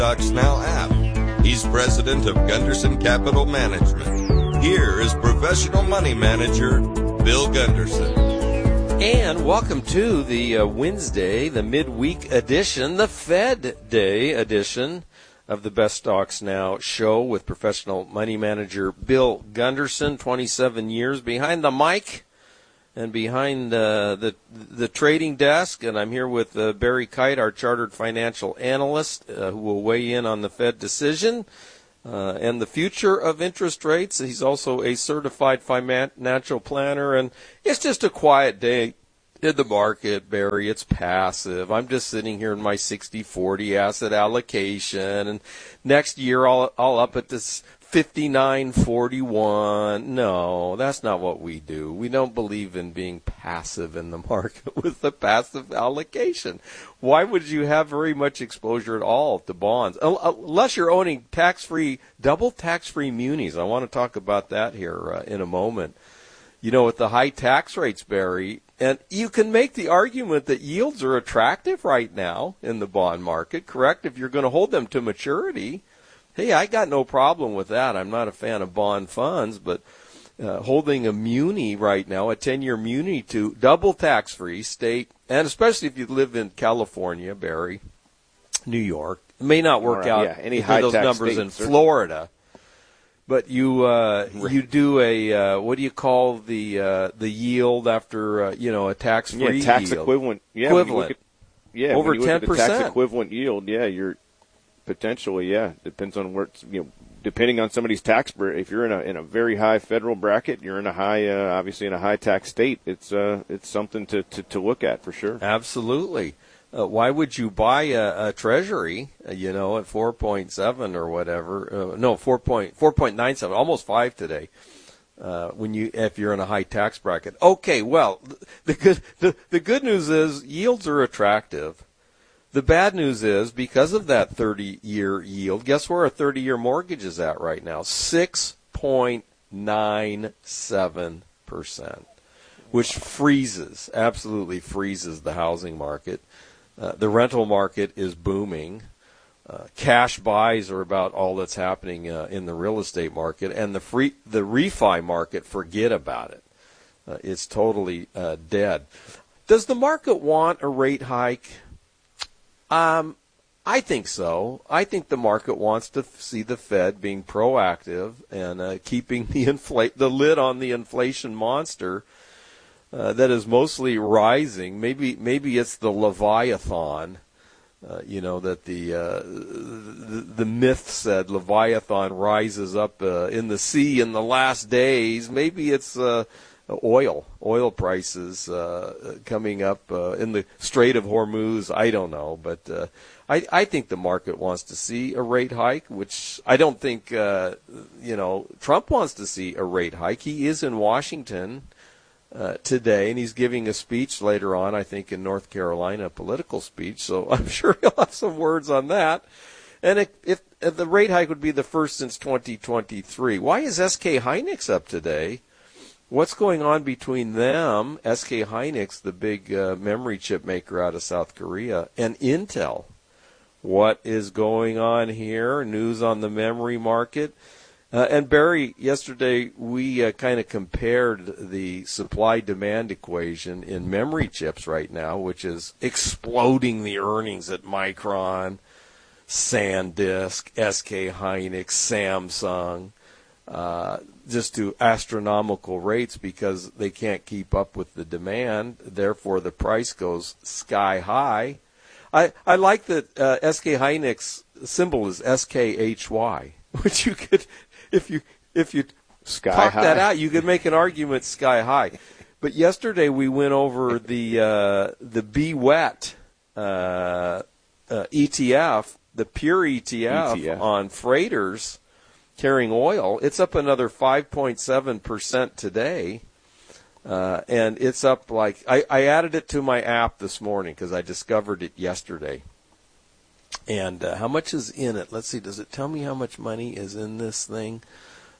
Stocks Now app. He's president of Gunderson Capital Management. Here is professional money manager Bill Gunderson. And welcome to the Wednesday, the midweek edition, the Fed Day edition of the Best Stocks Now show with professional money manager Bill Gunderson, 27 years behind the mic and behind the trading desk. And I'm here with Barry Kite, our chartered financial analyst, who will weigh in on the Fed decision and the future of interest rates. He's also a certified financial planner, and it's just a quiet day in the market, Barry. It's passive. I'm just sitting here in my 60-40 asset allocation, and next year I'll up at this 59-41. No, that's not what we do. We don't believe in being passive in the market with a passive allocation. Why would you have very much exposure at all to bonds? Unless you're owning double tax-free munis. I want to talk about that here in a moment. You know, with the high tax rates, Barry, and you can make the argument that yields are attractive right now in the bond market, correct? If you're going to hold them to maturity. Hey, I got no problem with that. I'm not a fan of bond funds, but holding a muni right now, a 10-year muni to double tax-free state, and especially if you live in California, Barry, New York, it may not work out any high those numbers in Florida. But you do a what do you call the yield after a tax-free tax yield? Equivalent, equivalent, over 10%. Tax equivalent yield, you're potentially depends on where it's, depending on somebody's tax. If you're in a very high federal bracket, you're in a high obviously in a high tax state. It's something to look at for sure. Absolutely. Why would you buy a treasury, at 4.7 or whatever? 4.97, almost 5 today. If you're in a high tax bracket. Okay, well, the good news is yields are attractive. The bad news is because of that 30-year yield, guess where a 30-year mortgage is at right now? 6.97%, which absolutely freezes the housing market. The rental market is booming. Cash buys are about all that's happening in the real estate market, and the refi market, forget about it. It's totally dead. Does the market want a rate hike? I think so. I think the market wants to see the Fed being proactive and keeping the lid on the inflation monster that is mostly rising. Maybe it's the Leviathan. That the myth said Leviathan rises up in the sea in the last days. Maybe it's oil prices coming up in the Strait of Hormuz. I don't know, but I think the market wants to see a rate hike, which I don't think Trump wants to see a rate hike. He is in Washington today, and he's giving a speech later on, I think, in North Carolina, a political speech, so I'm sure he'll have some words on that. And if the rate hike would be the first since 2023, why is SK Hynix up today? What's going on between them, SK Hynix, the big memory chip maker out of South Korea, and Intel? What is going on here? News on the memory market. And Barry, yesterday we kind of compared the supply-demand equation in memory chips right now, which is exploding the earnings at Micron, SanDisk, SK Hynix, Samsung, just to astronomical rates because they can't keep up with the demand. Therefore, the price goes sky high. I like that SK Hynix symbol is SKHY, which you could, if you talk that out, you could make an argument sky high. But yesterday we went over the BWET ETF, the pure ETF on freighters carrying oil. It's up another 5.7% today. And it's up like I added it to my app this morning because I discovered it yesterday. And how much is in it? Let's see. Does it tell me how much money is in this thing?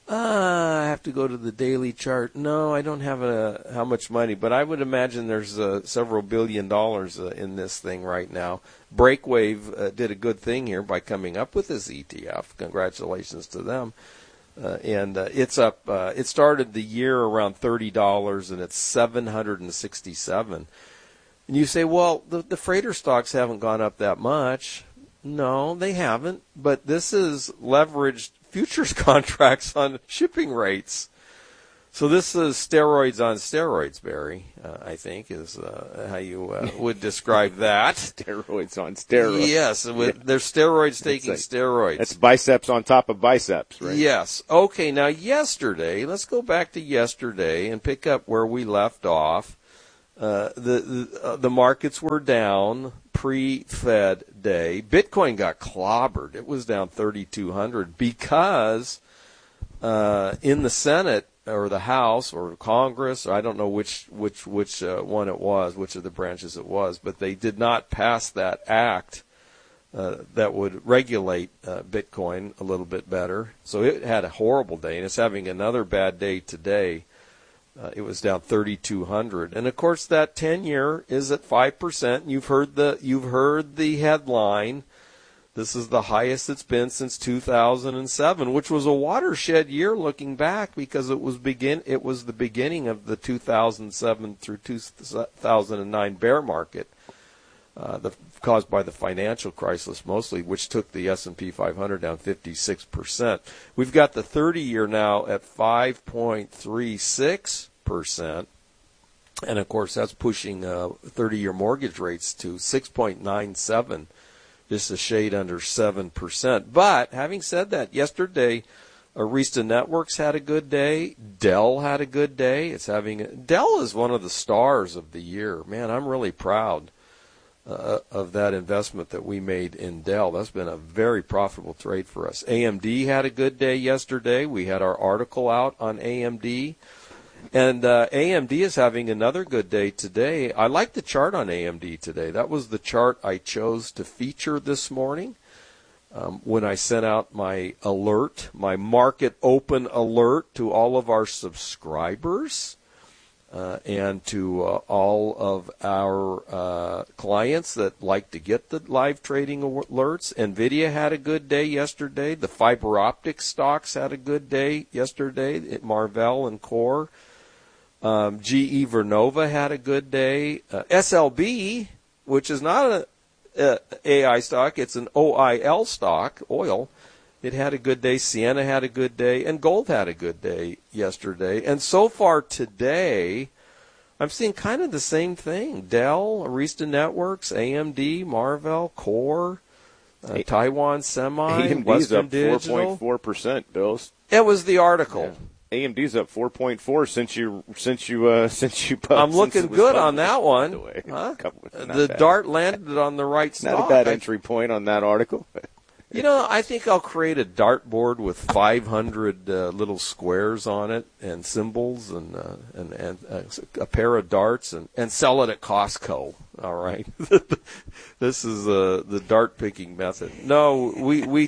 I have to go to the daily chart. No, I don't have how much money, but I would imagine there's several $1 billion in this thing right now. Breakwave did a good thing here by coming up with this ETF. Congratulations to them. And it's up. It started the year around $30, and it's $767. And you say, well, the freighter stocks haven't gone up that much. No, they haven't. But this is leveraged futures contracts on shipping rates. So this is steroids on steroids, Barry, I think, is how you would describe that. Steroids on steroids. Yes, there's steroids taking steroids. That's biceps on top of biceps, right? Yes. Okay, now yesterday, let's go back to yesterday and pick up where we left off. The markets were down pre-Fed day. Bitcoin got clobbered. It was down 3,200 because in the Senate or the House or Congress, or I don't know which one it was, which of the branches it was, but they did not pass that act that would regulate Bitcoin a little bit better. So it had a horrible day, and it's having another bad day today. It was down 3,200, and of course that 10-year is at 5%. You've heard the headline. This is the highest it's been since 2007, which was a watershed year looking back because it was the beginning of the 2007 through 2009 bear market, caused by the financial crisis mostly, which took the S&P 500 down 56%. We've got the 30-year now at 5.36%, and of course that's pushing 30-year mortgage rates to 6.97%. Just a shade under 7%. But having said that, yesterday, Arista Networks had a good day. Dell had a good day. Dell is one of the stars of the year. Man, I'm really proud of that investment that we made in Dell. That's been a very profitable trade for us. AMD had a good day yesterday. We had our article out on AMD. And AMD is having another good day today. I like the chart on AMD today. That was the chart I chose to feature this morning when I sent out my alert, my market open alert to all of our subscribers and to all of our clients that like to get the live trading alerts. NVIDIA had a good day yesterday. The fiber optic stocks had a good day yesterday, Marvell and Core. GE Vernova had a good day. SLB, which is not an AI stock, it's an OIL stock, oil. It had a good day. Sienna had a good day. And gold had a good day yesterday. And so far today, I'm seeing kind of the same thing. Dell, Arista Networks, AMD, Marvell, Core, Taiwan Semi, AMD's Western up Digital. 4.4%, Bills. It was the article. Yeah. AMD's up 4.4 since you I'm looking good on that one. Huh? The dart landed on the right stock. Not a bad entry point on that article. I think I'll create a dartboard with 500 little squares on it and symbols and a pair of darts and sell it at Costco. All right, this is the dart picking method. No, we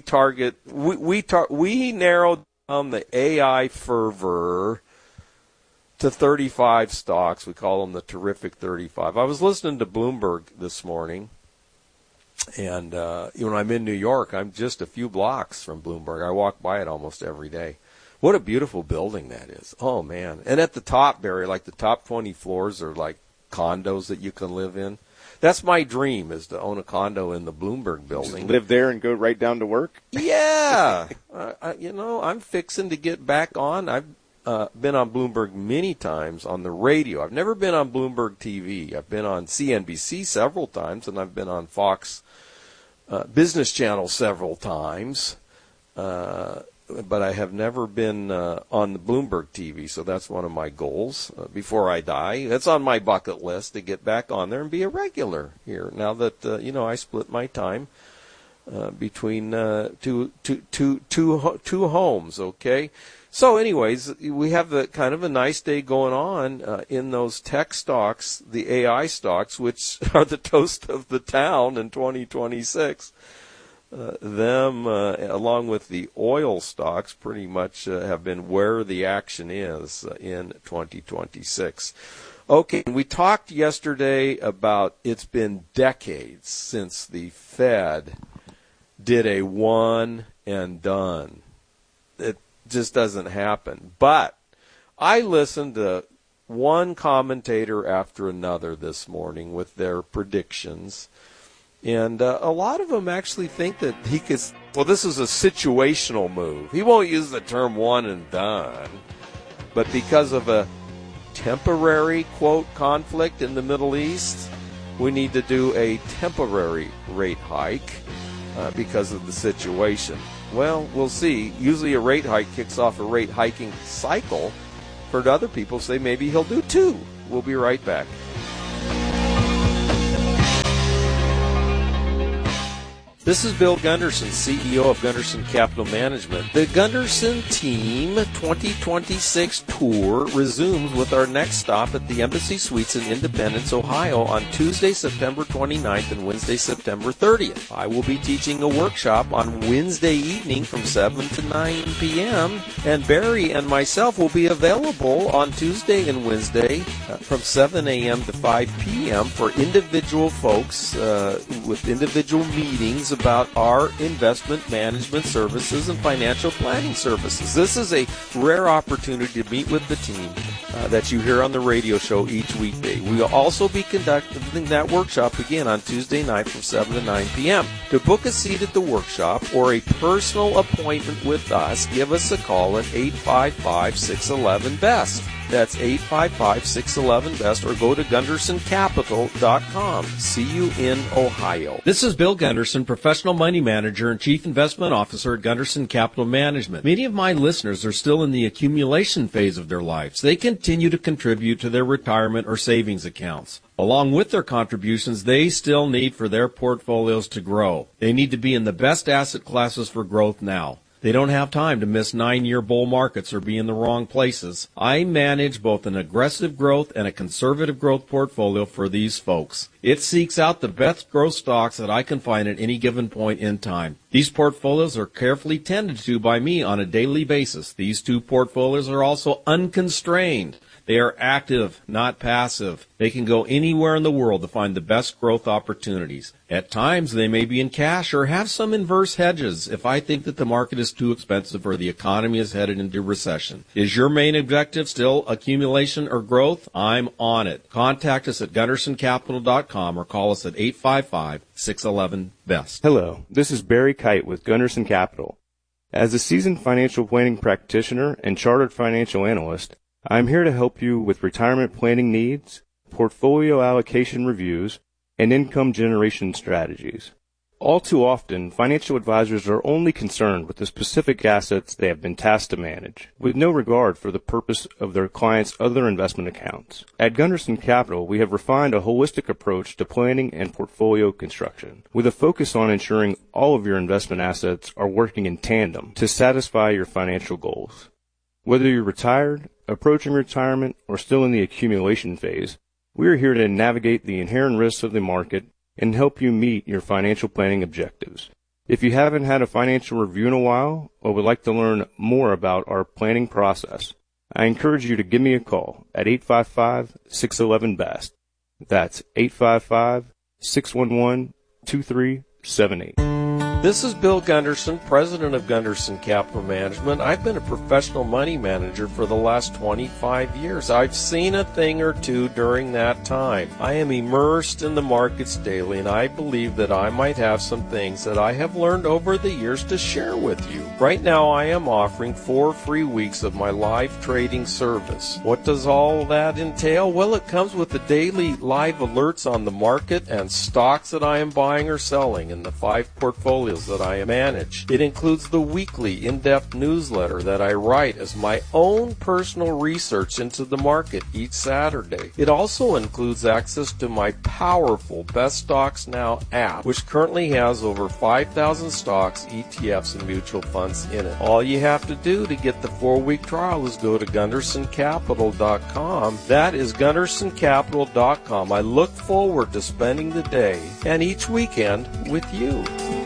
narrowed down the AI fervor to 35 stocks. We call them the terrific 35. I was listening to Bloomberg this morning. And when I'm in New York, I'm just a few blocks from Bloomberg. I walk by it almost every day. What a beautiful building that is. Oh, man. And at the top, Barry, like the top 20 floors are like condos that you can live in. That's my dream, is to own a condo in the Bloomberg building. Just live there and go right down to work? Yeah. I'm fixing to get back on. I've been on Bloomberg many times on the radio. I've never been on Bloomberg TV. I've been on CNBC several times, and I've been on Fox Business Channel several times. But I have never been on the Bloomberg TV, so that's one of my goals before I die. That's on my bucket list, to get back on there and be a regular here. Now that I split my time between two homes. Okay. So, anyways, we have kind of a nice day going on in those tech stocks, the AI stocks, which are the toast of the town in 2026. along with the oil stocks, pretty much have been where the action is in 2026. Okay, we talked yesterday about it's been decades since the Fed did a one and done. It just doesn't happen. But I listened to one commentator after another this morning with their predictions. And a lot of them actually think that he could, well, this is a situational move. He won't use the term one and done. But because of a temporary, quote, conflict in the Middle East, we need to do a temporary rate hike because of the situation. Well, we'll see. Usually a rate hike kicks off a rate hiking cycle. Heard other people say maybe he'll do two. We'll be right back. This is Bill Gunderson, CEO of Gunderson Capital Management. The Gunderson Team 2026 tour resumes with our next stop at the Embassy Suites in Independence, Ohio on Tuesday, September 29th and Wednesday, September 30th. I will be teaching a workshop on Wednesday evening from 7 to 9 p.m. and Barry and myself will be available on Tuesday and Wednesday from 7 a.m. to 5 p.m. for individual folks with individual meetings about our investment management services and financial planning services. This is a rare opportunity to meet with the team that you hear on the radio show each weekday. We will also be conducting that workshop again on Tuesday night from 7 to 9 p.m. To book a seat at the workshop or a personal appointment with us, give us a call at 855-611-BEST. That's 855-611-BEST, or go to GundersonCapital.com. See you in Ohio. This is Bill Gunderson, Professional Money Manager and Chief Investment Officer at Gunderson Capital Management. Many of my listeners are still in the accumulation phase of their lives. They continue to contribute to their retirement or savings accounts. Along with their contributions, they still need for their portfolios to grow. They need to be in the best asset classes for growth now. They don't have time to miss 9-year bull markets or be in the wrong places. I manage both an aggressive growth and a conservative growth portfolio for these folks. It seeks out the best growth stocks that I can find at any given point in time. These portfolios are carefully tended to by me on a daily basis. These two portfolios are also unconstrained. They are active, not passive. They can go anywhere in the world to find the best growth opportunities. At times, they may be in cash or have some inverse hedges if I think that the market is too expensive or the economy is headed into recession. Is your main objective still accumulation or growth? I'm on it. Contact us at GundersonCapital.com or call us at 855-611-BEST. Hello, this is Barry Kite with Gunderson Capital. As a seasoned financial planning practitioner and chartered financial analyst, I'm here to help you with retirement planning needs, portfolio allocation reviews, and income generation strategies. All too often, financial advisors are only concerned with the specific assets they have been tasked to manage, with no regard for the purpose of their clients' other investment accounts. At Gunderson Capital, we have refined a holistic approach to planning and portfolio construction, with a focus on ensuring all of your investment assets are working in tandem to satisfy your financial goals. Whether you're retired, approaching retirement, or still in the accumulation phase, we are here to navigate the inherent risks of the market and help you meet your financial planning objectives. If you haven't had a financial review in a while or would like to learn more about our planning process, I encourage you to give me a call at 855-611-BEST. That's 855-611-2378. This is Bill Gunderson, president of Gunderson Capital Management. I've been a professional money manager for the last 25 years. I've seen a thing or two during that time. I am immersed in the markets daily, and I believe that I might have some things that I have learned over the years to share with you. Right now, I am offering 4 free weeks of my live trading service. What does all that entail? Well, it comes with the daily live alerts on the market and stocks that I am buying or selling in the 5 portfolios that I manage. It includes the weekly in-depth newsletter that I write as my own personal research into the market each Saturday. It also includes access to my powerful Best Stocks Now app, which currently has over 5,000 stocks, ETFs, and mutual funds in it. All you have to do to get the 4-week trial is go to GundersonCapital.com. That is GundersonCapital.com. I look forward to spending the day and each weekend with you.